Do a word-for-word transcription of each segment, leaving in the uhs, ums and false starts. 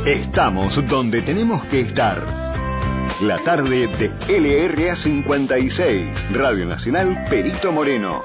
Estamos donde tenemos que estar. La tarde de L R A cincuenta y seis, Radio Nacional Perito Moreno.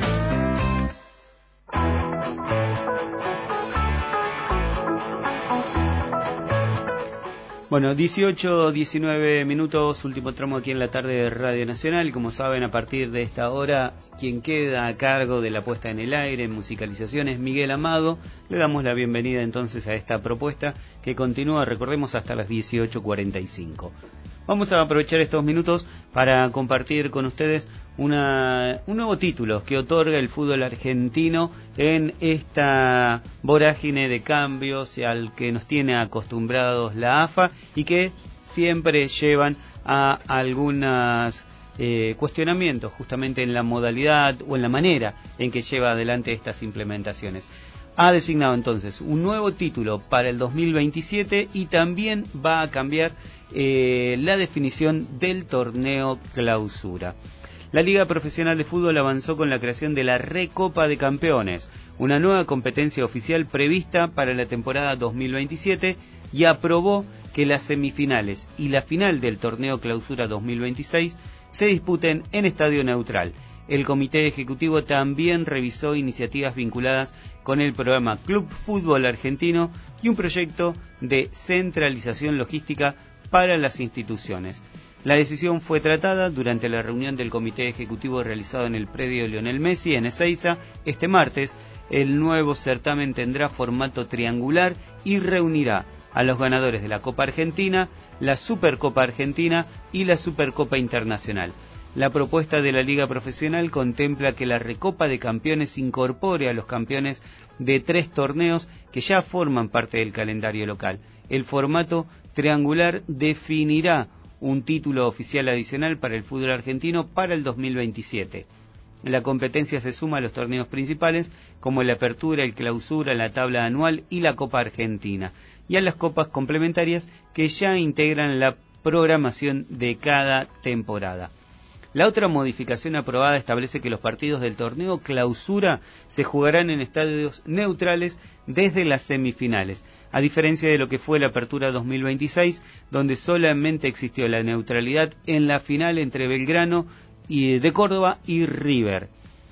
Bueno, dieciocho, diecinueve minutos, último tramo aquí en la tarde de Radio Nacional. Como saben, a partir de esta hora, quien queda a cargo de la puesta en el aire, en musicalización, es Miguel Amado. Le damos la bienvenida entonces a esta propuesta que continúa, recordemos, hasta las dieciocho cuarenta y cinco. Vamos a aprovechar estos minutos para compartir con ustedes una, un nuevo título que otorga el fútbol argentino en esta vorágine de cambios al que nos tiene acostumbrados la A F A y que siempre llevan a algunos eh, cuestionamientos justamente en la modalidad o en la manera en que lleva adelante estas implementaciones. Ha designado entonces un nuevo título para el dos mil veintisiete y también va a cambiar eh, la definición del torneo clausura. La Liga Profesional de Fútbol avanzó con la creación de la Recopa de Campeones, una nueva competencia oficial prevista para la temporada dos mil veintisiete, y aprobó que las semifinales y la final del torneo clausura dos mil veintiséis se disputen en estadio neutral. El Comité Ejecutivo también revisó iniciativas vinculadas con el programa Club Fútbol Argentino y un proyecto de centralización logística para las instituciones. La decisión fue tratada durante la reunión del Comité Ejecutivo realizado en el predio Lionel Messi en Ezeiza este martes. El nuevo certamen tendrá formato triangular y reunirá a los ganadores de la Copa Argentina, la Supercopa Argentina y la Supercopa Internacional. La propuesta de la Liga Profesional contempla que la Recopa de Campeones incorpore a los campeones de tres torneos que ya forman parte del calendario local. El formato triangular definirá un título oficial adicional para el fútbol argentino para el dos mil veintisiete. La competencia se suma a los torneos principales como la Apertura, el Clausura, la Tabla Anual y la Copa Argentina, y a las copas complementarias que ya integran la programación de cada temporada. La otra modificación aprobada establece que los partidos del torneo clausura se jugarán en estadios neutrales desde las semifinales, a diferencia de lo que fue la Apertura dos mil veintiséis, donde solamente existió la neutralidad en la final entre Belgrano y de Córdoba y River.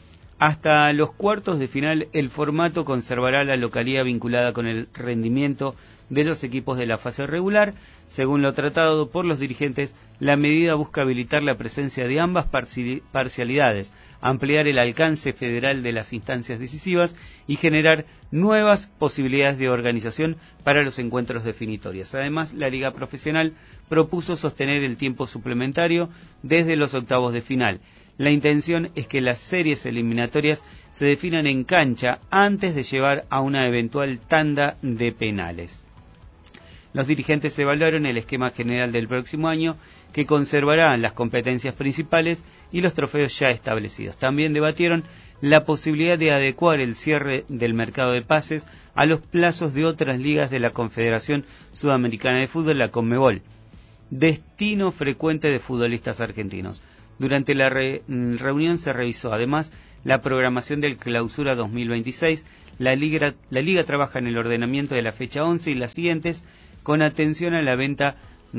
Hasta los cuartos de final, el formato conservará la localidad vinculada con el rendimiento de los equipos de la fase regular. Según lo tratado por los dirigentes, la medida busca habilitar la presencia de ambas parcialidades, ampliar el alcance federal de las instancias decisivas y generar nuevas posibilidades de organización para los encuentros definitorios. Además, la Liga Profesional propuso sostener el tiempo suplementario desde los octavos de final. La intención es que las series eliminatorias se definan en cancha antes de llevar a una eventual tanda de penales. Los dirigentes evaluaron el esquema general del próximo año, que conservará las competencias principales y los trofeos ya establecidos. También debatieron la posibilidad de adecuar el cierre del mercado de pases a los plazos de otras ligas de la Confederación Sudamericana de Fútbol, la Conmebol, destino frecuente de futbolistas argentinos. Durante la re- reunión se revisó además la programación del Clausura dos mil veintiséis. La Liga, la Liga trabaja en el ordenamiento de la fecha once y las siguientes, con atención a la venta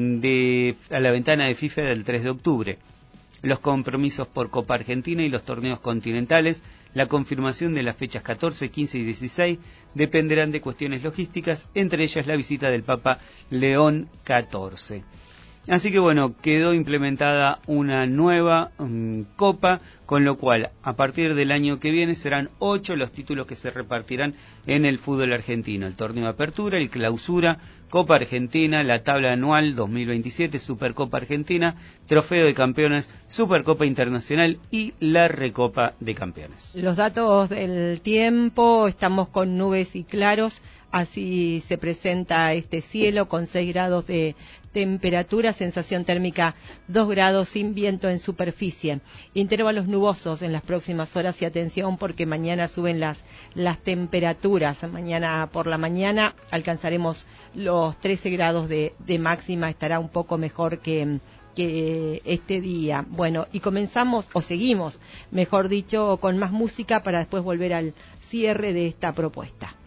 de a la ventana de FIFA del tres de octubre. Los compromisos por Copa Argentina y los torneos continentales, la confirmación de las fechas catorce, quince y dieciséis dependerán de cuestiones logísticas, entre ellas la visita del Papa León catorce. Así que bueno, quedó implementada una nueva um, copa, con lo cual a partir del año que viene serán ocho los títulos que se repartirán en el fútbol argentino: el torneo de apertura, el clausura, Copa Argentina, la tabla anual dos mil veintisiete, Supercopa Argentina, Trofeo de Campeones, Supercopa Internacional y la Recopa de Campeones. Los datos del tiempo: estamos con nubes y claros, así se presenta este cielo, con seis grados de temperatura, sensación térmica dos grados, sin viento en superficie. Intervalos nubosos en las próximas horas y atención porque mañana suben las, las temperaturas. Mañana por la mañana alcanzaremos los trece grados de, de máxima, estará un poco mejor que, que este día. Bueno, y comenzamos, o seguimos, mejor dicho, con más música para después volver al cierre de esta propuesta.